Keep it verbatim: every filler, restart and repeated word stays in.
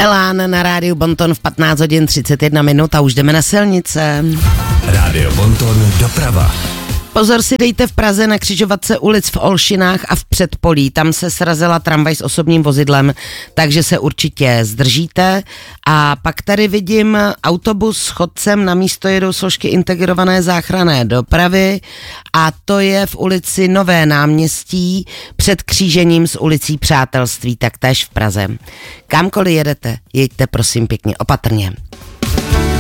Elán na rádiu Bonton v patnáct hodin třicet jedna minut a už jdeme na silnice. Rádio Bonton doprava. Pozor si dejte v Praze na křižovatce ulic v Olšinách a v Předpolí. Tam se srazila tramvaj s osobním vozidlem, takže se určitě zdržíte. A pak tady vidím autobus s chodcem, na místo jedou složky integrované záchranné dopravy a to je v ulici Nové Náměstí před křížením s ulicí Přátelství, taktéž v Praze. Kamkoliv jedete, jeďte prosím pěkně opatrně.